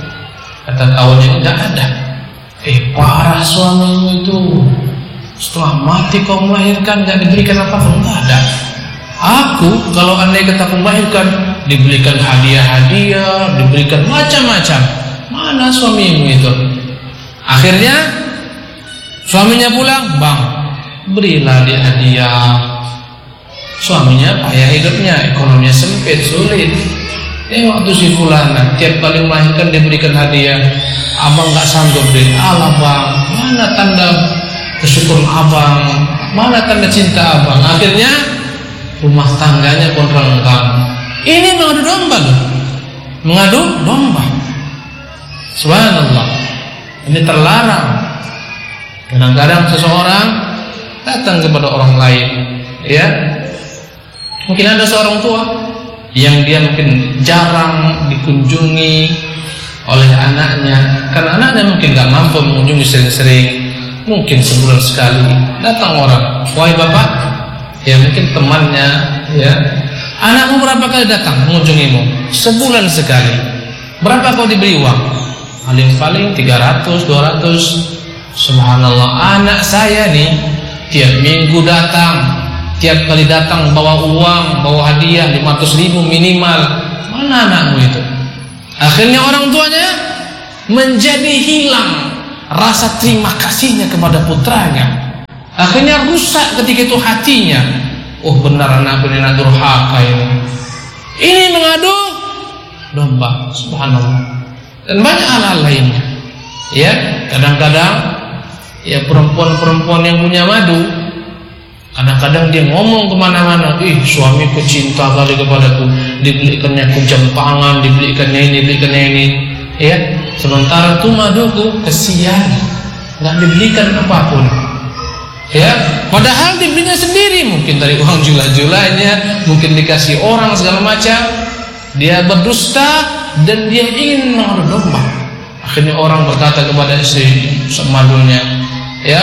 kata kawannya, tidak ada. Eh, parah suamimu itu, setelah mati kau melahirkan tidak diberikan apa-apa. Tidak ada. Aku kalau andai kata aku melahirkan, diberikan hadiah-hadiah, diberikan macam-macam. Mana suamimu itu? Akhirnya suaminya pulang, bang, berilah dia hadiah. Suaminya payah hidupnya, ekonominya sempit, sulit. Eh, waktu si fulana tiap kali melahirkan diberikan hadiah, abang nggak sanggup deh. Alah bang, mana tanda kesyukuran abang, mana tanda cinta abang? Akhirnya rumah tangganya pun renggang. Ini mengadu domba loh, mengadu domba. Subhanallah, ini terlarang. Kadang-kadang seseorang datang kepada orang lain, ya, mungkin ada seorang tua yang dia mungkin jarang dikunjungi oleh anaknya, karena anaknya mungkin gak mampu mengunjungi sering-sering, mungkin sebulan sekali datang orang, wahai bapak, ya mungkin temannya, ya, anakmu berapa kali datang mengunjungimu? Sebulan sekali. Berapa kau diberi uang? Paling-paling tiga ratus, dua ratus. Subhanallah, anak saya nih tiap minggu datang, tiap kali datang bawa uang, bawa hadiah lima ratus ribu minimal. Mana anakmu itu? Akhirnya orang tuanya menjadi hilang rasa terima kasihnya kepada putranya. Akhirnya rusak ketika itu hatinya. Oh benar anakku ini nak durhaka ini. Ini mengadu domba, subhanallah. Dan banyak hal-hal lainnya. Ya, kadang-kadang ya perempuan-perempuan yang punya madu, kadang-kadang dia ngomong kemana-mana, ih suamiku cinta kali kepadaku, dibelikannya aku jam tangan, dibelikannya ini, dibelikannya ini, ya. Sementara tuh maduku kesian, nggak dibelikan apapun, ya. Padahal dibelinya sendiri, mungkin dari uang jula-julanya, mungkin dikasih orang segala macam. Dia berdusta dan dia ingin mengadu domba. Akhirnya orang berkata kepada istri madunya, ya,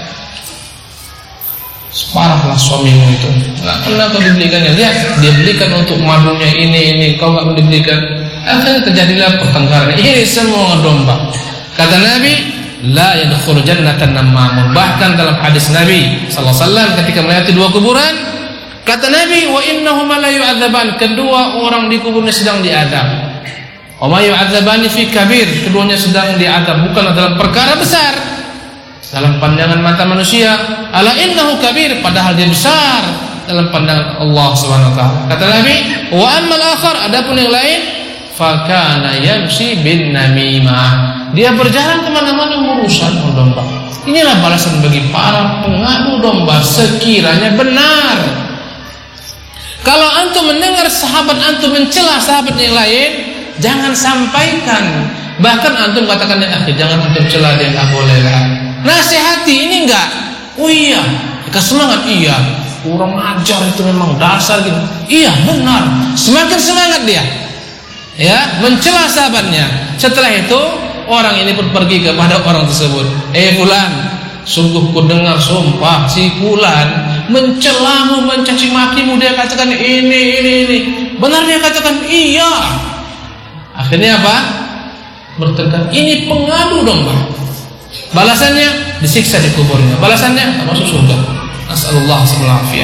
separahlah suamimu itu, nggak pernah kau dibelikannya. Lihat, dia belikan untuk madunya ini ini, kau nggak dibelikan. Akhirnya terjadilah pertengkaran. Ini semua domba. Kata Nabi, la yadkhulu jannatan nammamun. Bahkan dalam hadis Nabi sallallahu alaihi wasallam ketika melewati dua kuburan, kata Nabi, wa innahuma la yu'adzaban. Kedua orang di kuburnya sedang diadab. Wa ma yu'adzabani fi kabir. Keduanya sedang diadab, bukanlah dalam perkara besar. Dalam pandangan mata manusia, ala innahu kabir, padahal dia besar dalam pandangan Allah subhanahu wa taala. Kata Nabi, wa ammal akhar, adapun yang lain, fa kana yamshi bin namimah. Dia berjalan kemana-mana merusak domba. Inilah balasan bagi para pengadu domba sekiranya benar. Kalau antum mendengar sahabat antum mencela sahabat yang lain, jangan sampaikan. Bahkan antum katakan, ya akhi, jangan antum cela dia, enggak boleh lah. Nasihati ini enggak. Oh iya, kasih semangat, iya. Kurang ajar itu memang dasar gitu. Iya, benar. Semakin semangat dia. Ya, mencela sahabatnya. Setelah itu, orang ini pun pergi kepada orang tersebut. Eh fulan, sungguh ku dengar sumpah si fulan mencelamu, mencaci makimu. Dia katakan ini, ini, ini. Benar dia katakan iya. Akhirnya apa? Bertengkar. Ini pengadu domba. Balasannya disiksa di kuburnya. Balasannya masuk surga. Nasallallahu alaihi.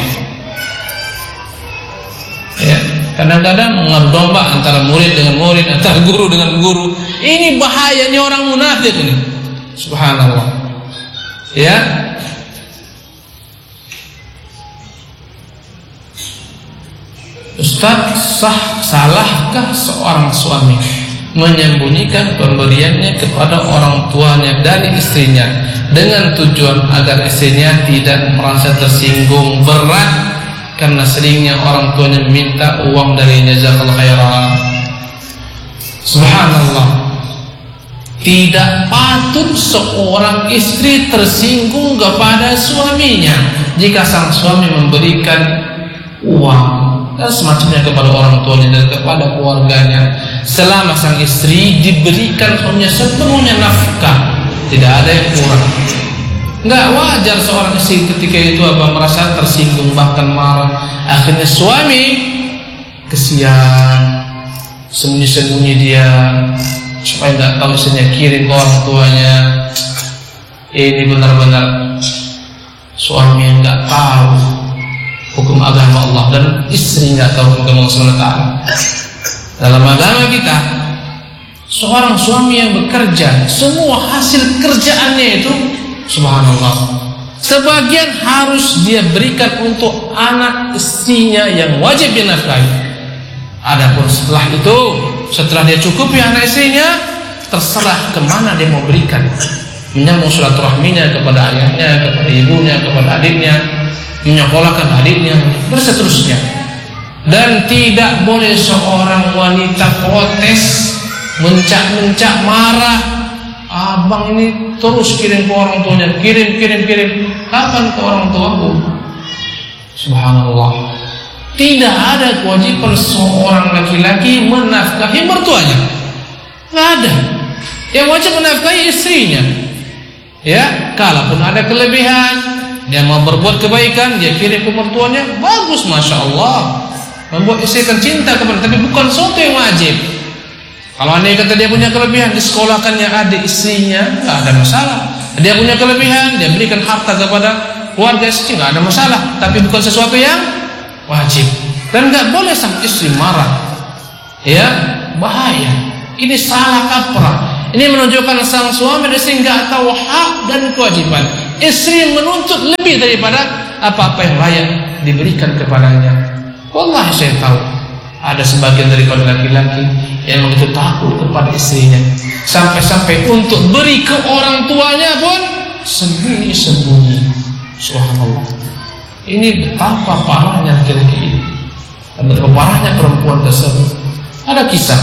Ya, kadang-kadang mengadu domba antara murid dengan murid, antara guru dengan guru. Ini bahayanya orang munafik ini. Subhanallah. Ya. Ustaz, sah salahkah seorang suami menyembunyikan pemberiannya kepada orang tuanya dari istrinya dengan tujuan agar istrinya tidak merasa tersinggung berat karena seringnya orang tuanya meminta uang darinya? Jazakallahu khairan. Subhanallah. Tidak patut seorang istri tersinggung kepada suaminya jika sang suami memberikan uang dan semacamnya kepada orang tuanya dan kepada keluarganya, selama sang istri diberikan suaminya sepenuhnya nafkah, tidak ada yang kurang. Enggak wajar seorang istri ketika itu apa merasa tersinggung bahkan marah. Akhirnya suami kesian, sembunyi-sembunyi dia supaya enggak tahu istrinya kirim ke orang tuanya. Ini benar-benar suami yang enggak tahu hukum agama Allah dan istri nggak tahu hukum Allah subhanahu wa taala. Dalam agama kita, seorang suami yang bekerja, semua hasil kerjaannya itu, subhanallah, sebagian harus dia berikan untuk anak istrinya yang wajib dia nafkahi. Adapun setelah itu, setelah dia cukupi anak istrinya, terserah kemana dia mau berikan. Menyambung silaturahminya kepada ayahnya, kepada ibunya, kepada adiknya, menyekolahkan adiknya, dan seterusnya. Dan tidak boleh seorang wanita protes, mencak-mencak, marah. Abang ini terus kirim ke orang tuanya, kirim, kirim, kirim. Kapan ke orang tuaku? Subhanallah. Tidak ada kewajiban seorang laki-laki menafkahi mertuanya. Tidak ada. Yang wajib menafkahi istrinya. Ya, kalaupun ada kelebihan, dia mau berbuat kebaikan, dia kirim ke mertuanya, bagus, masya Allah. Membuat istri kan cinta kepada, tapi bukan sesuatu yang wajib. Kalau andai kata dia punya kelebihan, disekolahkannya adik istrinya, nggak ada masalah. Dia punya kelebihan, dia berikan harta kepada keluarga istri, nggak ada masalah. Tapi bukan sesuatu yang wajib. Dan nggak boleh sang istri marah. Ya, bahaya. Ini salah kaprah. Ini menunjukkan sang suami dan istri nggak tahu hak dan kewajiban. istri menuntut lebih daripada apa-apa yang layak diberikan kepadanya. Wallahi saya tahu ada sebagian daripada laki-laki yang begitu takut kepada istrinya, sampai-sampai untuk beri ke orang tuanya pun sembunyi-sembunyi. Subhanallah. Ini betapa parahnya laki-laki ini, betapa parahnya perempuan tersebut. Ada kisah,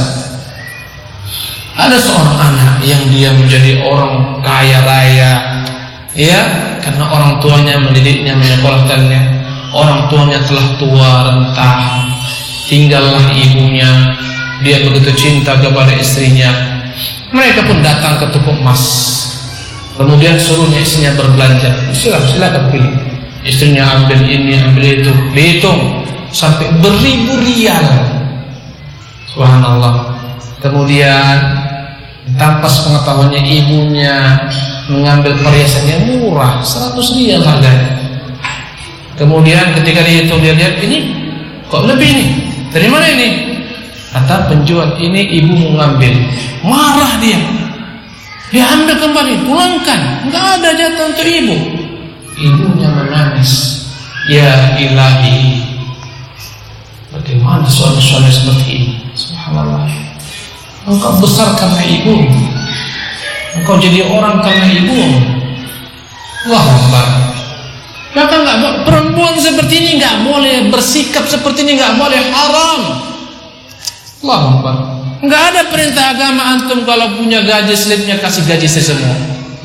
ada seorang anak yang dia menjadi orang kaya raya, ya, karena orang tuanya mendidiknya, menyekolahkannya. Orang tuanya telah tua renta, tinggallah ibunya. Dia begitu cinta kepada istrinya. Mereka pun datang ke toko emas, kemudian suruhnya istrinya berbelanja. Silakan, silakan pilih. Istrinya ambil ini, ambil itu, dihitung sampai beribu rial. Subhanallah. Kemudian tanpa pengetahuannya ibunya mengambil perhiasan yang murah, seratus rial harganya. Kemudian ketika dihitung, dia lihat ini kok lebih nih, dari mana ini? Kata penjual, ini ibu mau ngambil. Marah dia, dia ambil kembali, pulangkan, nggak ada jatah untuk ibu. Ibunya menangis, ya ilahi, bagaimana suami-suami seperti ini? Subhanallah. Engkau besar karena ibu, engkau jadi orang karena ibu. Wah, Akbar. Maka nggak, perempuan seperti ini nggak boleh bersikap seperti ini, nggak boleh, haram. Allahu Akbar. Nggak ada perintah agama antum kalau punya gaji slipnya kasih gaji semua.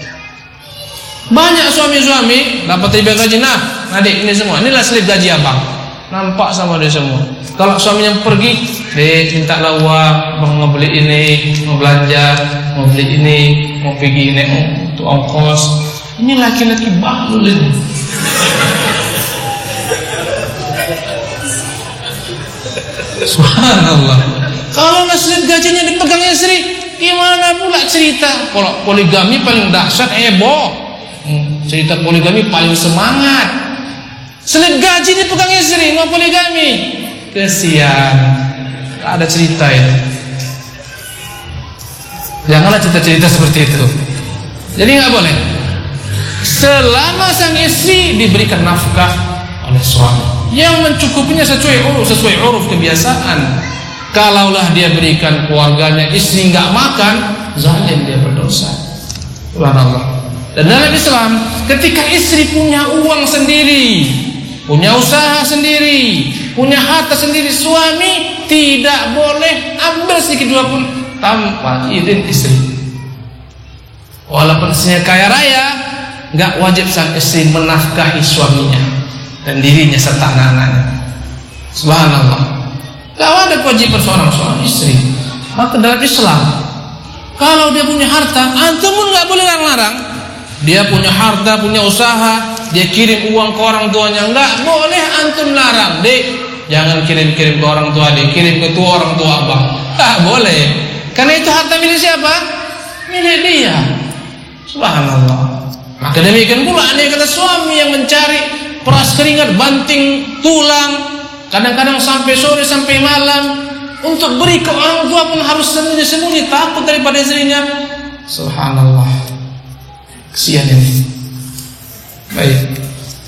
Banyak suami-suami dapat tiba gaji, nah, adik ini semua, inilah slip gaji abang. Nampak sama dia semua. Kalau suaminya pergi, dek mintalah uang, bang mau beli ini, mau belanja, mau beli ini, mau pergi ini, oh, untuk ongkos. Ini laki-laki bahlul ini. Subhanallah. Kalau slip gajinya dipegang istri, gimana pula cerita? Kalau poligami paling dahsyat, heboh. Hmm, cerita poligami paling semangat. Slip gaji dipegang istri, mau poligami, kesian. Gak ada cerita itu. Janganlah cerita-cerita seperti itu. Jadi nggak boleh. Selama sang istri diberikan nafkah oleh suami yang mencukupinya sesuai uruf, sesuai uruf kebiasaan. Kalaulah dia berikan keluarganya, istri nggak makan, zalim, dia berdosa. Subhanallah. Dan dalam Islam, ketika istri punya uang sendiri, punya usaha sendiri, punya harta sendiri, suami tidak boleh ambil sedikit dua pun tanpa izin istri. Walaupun istrinya kaya raya, nggak wajib sang istri menafkahi suaminya dan dirinya serta anak-anaknya. Subhanallah. Gak ada kewajiban seorang suami istri. Maka dalam Islam, kalau dia punya harta, antum pun nggak boleh larang-larang. Dia punya harta, punya usaha, dia kirim uang ke orang tuanya, nggak boleh antum larang. Dek, jangan kirim-kirim ke orang tua, dek, kirim ke tua orang tua abang. Nggak boleh. Karena itu harta milik siapa? Milik dia. Subhanallah. Maka demikian pula andai kata suami yang mencari peras keringat, banting tulang, kadang-kadang sampai sore sampai malam untuk beri ke orang tua pun harus sembunyi-sembunyi, takut daripada istrinya. Subhanallah. Kesian ini. Baik.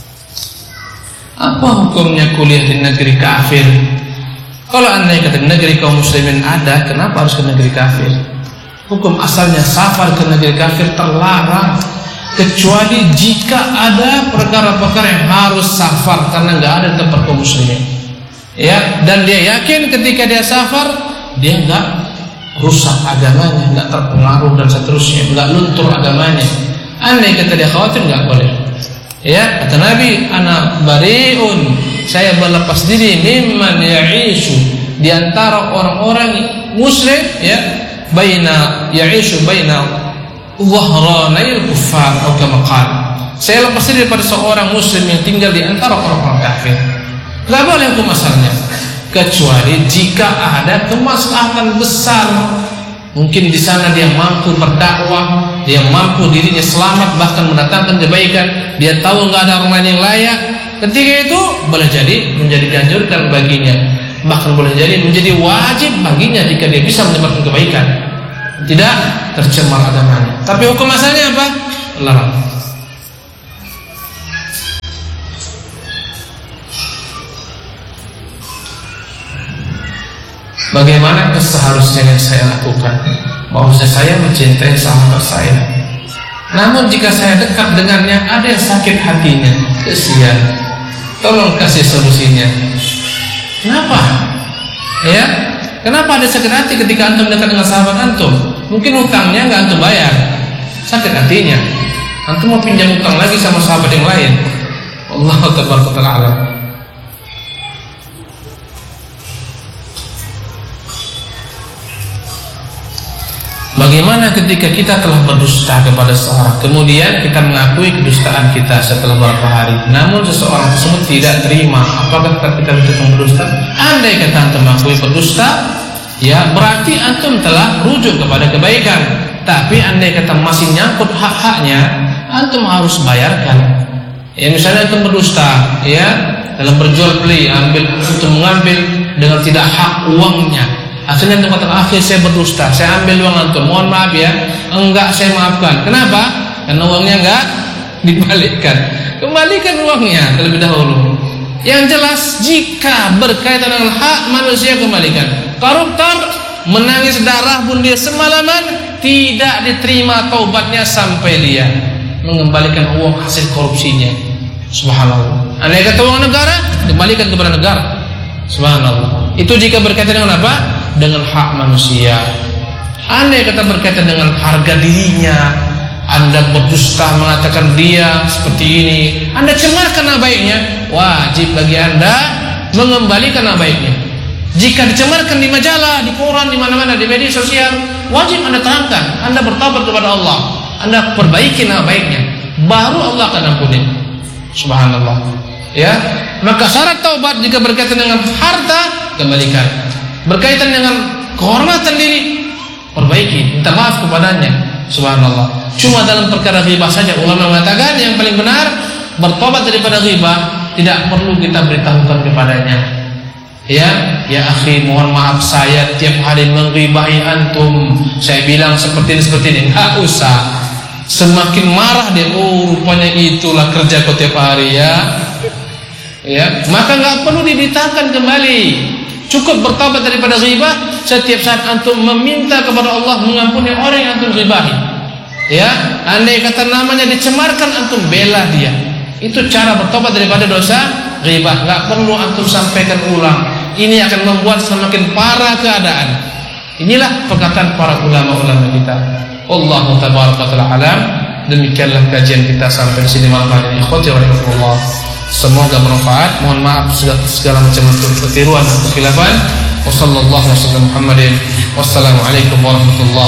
Apa hukumnya kuliah di negeri kafir? Kalau andai kata negeri kaum muslimin ada, kenapa harus ke negeri kafir? Hukum asalnya safar ke negeri kafir terlarang, kecuali jika ada perkara-perkara yang harus safar karena nggak ada tempat kaum muslimin. Ya, dan dia yakin ketika dia safar dia nggak rusak agamanya, nggak terpengaruh dan seterusnya, nggak luntur agamanya. Andai kata dia khawatir, nggak boleh. Ya, kata Nabi, ana bariun, saya berlepas diri mimman ya'ishu, di antara orang-orang muslim, ya, baina ya'ishu baina dhahranil kuffar atau kama qala. Saya lepas diri daripada seorang muslim yang tinggal di antara orang-orang kafir. Tidak boleh hukum asalnya, kecuali jika ada kemaslahatan besar. Mungkin di sana dia mampu berdakwah, dia mampu dirinya selamat, bahkan mendatangkan kebaikan. Dia tahu nggak ada orang lain yang layak. Ketika itu boleh jadi menjadi dianjurkan baginya, bahkan boleh jadi menjadi wajib baginya jika dia bisa mendapatkan kebaikan, tidak tercemar agamanya. Tapi hukum asalnya apa? Larang. Bagaimana seharusnya yang saya lakukan? Bahwasanya saya mencintai sahabat saya, namun jika saya dekat dengannya ada yang sakit hatinya, kesian, tolong kasih solusinya. Kenapa? Ya, kenapa ada sakit hati ketika antum dekat dengan sahabat antum? Mungkin hutangnya nggak antum bayar, sakit hatinya. Antum mau pinjam hutang lagi sama sahabat yang lain. Allahu tabaraka ta'ala. Bagaimana ketika kita telah berdusta kepada seseorang, kemudian kita mengakui kedustaan kita setelah beberapa hari, namun seseorang tersebut tidak terima, apakah kita bisa berdusta? Andai kata antum mengakui berdusta, ya berarti antum telah rujuk kepada kebaikan. Tapi andai kata masih nyangkut hak-haknya, antum harus bayarkan. Ya misalnya antum berdusta, ya dalam berjual beli, ambil antum mengambil dengan tidak hak uangnya. Akhirnya antum katakan, akhir saya berdusta, saya ambil uang antum, mohon maaf ya, enggak saya maafkan. Kenapa? Karena uangnya enggak dibalikkan. Kembalikan uangnya terlebih dahulu. Yang jelas jika berkaitan dengan hak manusia kembalikan. Koruptor menangis darah pun dia semalaman, tidak diterima taubatnya sampai dia mengembalikan uang hasil korupsinya. Subhanallah. Andai kata uang negara, dikembalikan kepada negara. Subhanallah. Itu jika berkaitan dengan apa? Dengan hak manusia. Andai kata berkaitan dengan harga dirinya, Anda berdusta mengatakan dia seperti ini, Anda cemarkan nama baiknya, wajib bagi Anda mengembalikan nama baiknya. Jika dicemarkan di majalah, di koran, di mana-mana, di media sosial, wajib Anda terangkan, Anda bertobat kepada Allah, Anda perbaiki nama baiknya, baru Allah akan ampuni. Subhanallah. Ya, maka syarat taubat jika berkaitan dengan harta, kembalikan. Berkaitan dengan kehormatan diri, perbaiki, minta maaf kepadanya. Subhanallah. Cuma dalam perkara ghibah saja ulama mengatakan yang paling benar bertobat daripada ghibah tidak perlu kita beritahukan kepadanya. Ya, ya akhi, mohon maaf saya tiap hari menghibahi antum. Saya bilang seperti ini seperti ini, enggak usah. Semakin marah dia, oh rupanya itulah kerja kau tiap hari ya. Ya, maka enggak perlu diberitakan kembali. Cukup bertobat daripada ghibah setiap saat antum meminta kepada Allah mengampuni orang yang antum ghibahi. Ya, andai kata namanya dicemarkan, antum bela dia. Itu cara bertobat daripada dosa ghibah. Enggak perlu antum sampaikan ulang. Ini akan membuat semakin parah keadaan. Inilah perkataan para ulama-ulama kita. Allahu tabaraka wa ta'ala alam. Demikianlah kajian kita sampai di sini malam hari ini. Ikhwati rahimahullah. Semoga bermanfaat. Mohon maaf segala, segala macam kekeliruan dan kekhilafan. Wassallallahu wasallam Muhammadin. Wassalamualaikum warahmatullahi